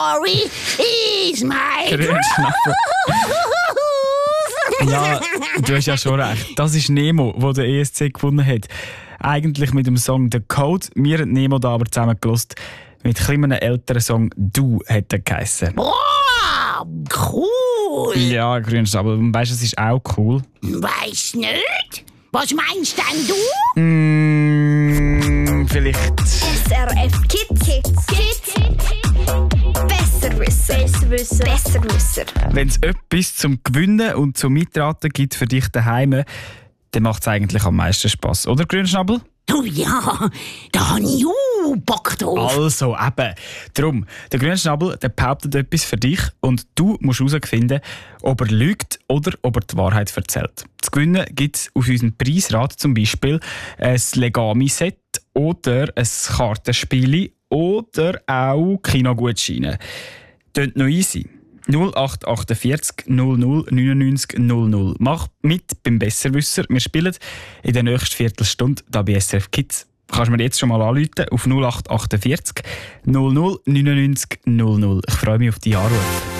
Sorry is my Grünschnabel. Ja, du hast ja schon recht. Das ist Nemo, der den ESC gewonnen hat. Eigentlich mit dem Song «The Code». Wir haben Nemo da aber zusammen gehört. Mit einem älteren Song «Du» hat er geheissen. Wow, cool. Ja, Grünschnabel. Und weißt du, es ist auch cool. Weiss nicht. Was meinst denn du? Vielleicht... SRF Kids. Besserwisser. Wenn es etwas zum Gewinnen und zum Mitraten gibt für dich daheim, dann macht es eigentlich am meisten Spass. Oder, Grünschnabel? Oh ja, da habe ich Bock drauf. Also, eben. Darum, der Grünschnabel der behauptet etwas für dich und du musst herausfinden, ob er lügt oder ob er die Wahrheit erzählt. Zu gewinnen gibt es auf unserem Preisrad zum Beispiel ein Legami-Set oder ein Kartenspiel oder auch Kinogutscheine. Tönt noch easy. 0848 00 99 00. Mach mit beim Besserwisser. Wir spielen in der nächsten Viertelstunde hier bei SRF Kids. Kannst du mir jetzt schon mal anrufen auf 0848 00 99 00. Ich freue mich auf die Anrufe.